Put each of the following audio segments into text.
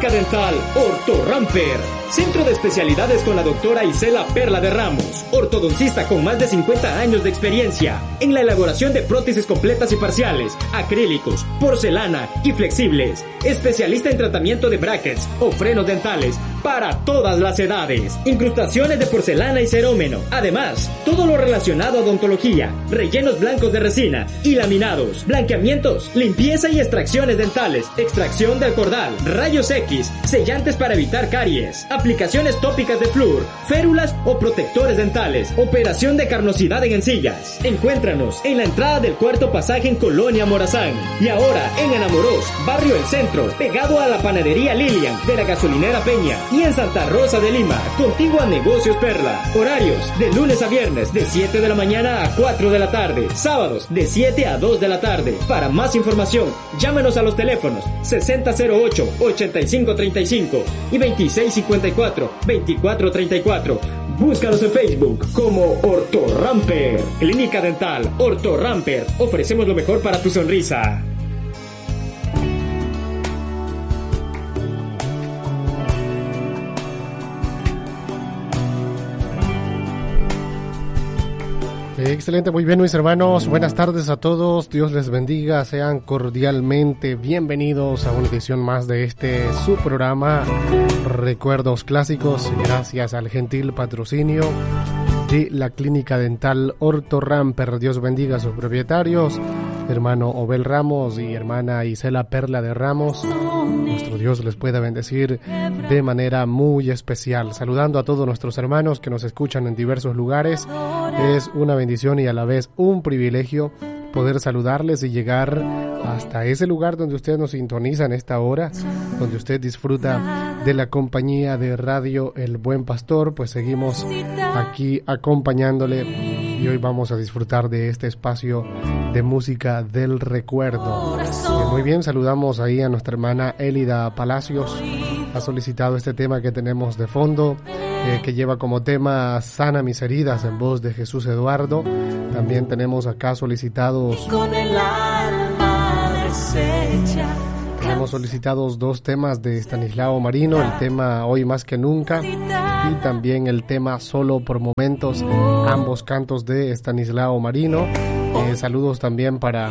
Clínica Dental Orto Ramper. Centro de especialidades con la doctora Isela Perla de Ramos, ortodoncista con más de 50 años de experiencia en la elaboración de prótesis completas y parciales, acrílicos, porcelana y flexibles. Especialista en tratamiento de brackets o frenos dentales para todas las edades. Incrustaciones de porcelana y cerómeno. Además, todo lo relacionado a odontología, rellenos blancos de resina y laminados, blanqueamientos, limpieza y extracciones dentales, extracción del cordal, rayos X, sellantes para evitar caries, aplicaciones tópicas de flúor, férulas o protectores dentales, operación de carnosidad en encillas. Encuéntranos en la entrada del cuarto pasaje en Colonia Morazán y ahora en Anamorós, Barrio El Centro, pegado a la panadería Lilian de la gasolinera Peña, y en Santa Rosa de Lima, contiguo a Negocios Perla. Horarios de lunes a viernes de 7 de la mañana a 4 de la tarde, sábados de 7 a 2 de la tarde. Para más información, llámenos a los teléfonos 6008-8535 y 2654-2434. Búscanos en Facebook como Orto Ramper. Clínica Dental Orto Ramper. Ofrecemos lo mejor para tu sonrisa. Excelente, muy bien mis hermanos, buenas tardes a todos, Dios les bendiga, sean cordialmente bienvenidos a una edición más de este su programa Recuerdos Clásicos, gracias al gentil patrocinio de la Clínica Dental Orto Ramper. Dios bendiga a sus propietarios, hermano Obel Ramos y hermana Isela Perla de Ramos. Nuestro Dios les pueda bendecir de manera muy especial. Saludando a todos nuestros hermanos que nos escuchan en diversos lugares. Es una bendición y a la vez un privilegio poder saludarles y llegar hasta ese lugar donde usted nos sintoniza en esta hora, donde usted disfruta de la compañía de Radio El Buen Pastor. Pues seguimos aquí acompañándole y hoy vamos a disfrutar de este espacio de música del recuerdo. Muy bien, saludamos ahí a nuestra hermana Elida Palacios. Ha solicitado este tema que tenemos de fondo, que lleva como tema Sana mis heridas, en voz de Jesús Eduardo. También tenemos acá solicitados dos temas de Estanislao Marino, el tema Hoy más que nunca y también el tema Solo por momentos, ambos cantos de Estanislao Marino. Saludos también para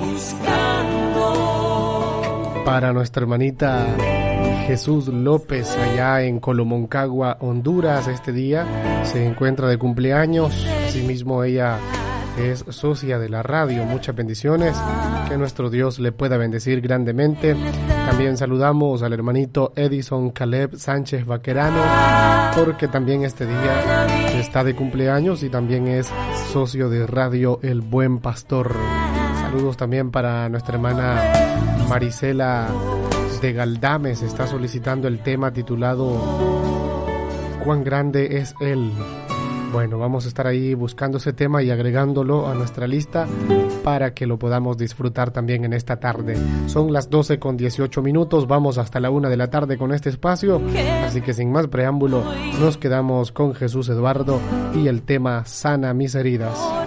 nuestra hermanita Jesús López allá en Colomoncagua, Honduras. Este día se encuentra de cumpleaños, asimismo ella es socia de la radio. Muchas bendiciones, que nuestro Dios le pueda bendecir grandemente. También saludamos al hermanito Edison Caleb Sánchez Vaquerano, porque también este día está de cumpleaños y también es socio de Radio El Buen Pastor. Saludos también para nuestra hermana Marisela de Galdames, está solicitando el tema titulado ¿Cuán grande es Él? Bueno, vamos a estar ahí buscando ese tema y agregándolo a nuestra lista para que lo podamos disfrutar también en esta tarde. Son las 12:18, vamos hasta la 1 de la tarde con este espacio, así que sin más preámbulo, nos quedamos con Jesús Eduardo y el tema Sana mis heridas.